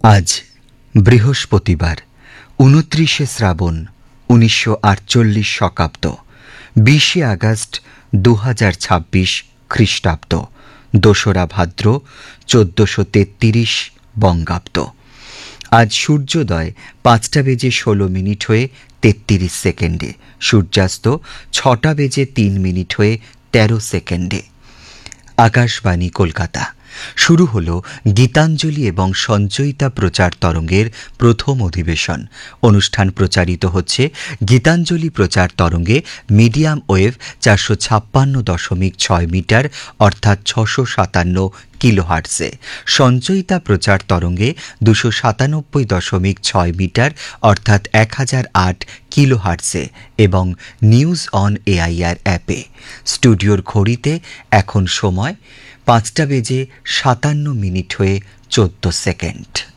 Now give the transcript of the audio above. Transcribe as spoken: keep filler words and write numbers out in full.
আজ বৃহস্পতিবার উনত্রিশে শ্রাবণ উনিশশো আটচল্লিশ শকাব্দ, বিশে আগস্ট দু হাজার ছাব্বিশ খ্রিস্টাব্দ, দোসরা ভাদ্র চোদ্দশো তেত্রিশ বঙ্গাব্দ। আজ সূর্যোদয় পাঁচটা বেজে ষোলো মিনিট হয়ে তেত্রিশ সেকেন্ডে, সূর্যাস্ত ছটা বেজে তিন মিনিট হয়ে তেরো সেকেন্ডে। আকাশবাণী কলকাতা। শুরু হলো গীতাঞ্জলি এবং সঞ্চয়িতা প্রচার তরঙ্গের প্রথম অধিবেশন। অনুষ্ঠান প্রচারিত হচ্ছে গীতাঞ্জলি প্রচার তরঙ্গে মিডিয়াম ওয়েভ চারশো ছাপ্পান্ন দশমিক ছয় মিটার অর্থাৎ ছশো সাতান্ন কিলোহার্টসে, সঞ্চয়িতা প্রচার তরঙ্গে দুশো সাতানব্বই দশমিক ছয় মিটার অর্থাৎ এক হাজার আট কিলোহার্টসে এবং নিউজ অন এআইআর অ্যাপে। স্টুডিওর ঘড়িতে এখন সময় পাঁচটা বেজে সাতান্ন মিনিট হয়ে চোদ্দ সেকেন্ড।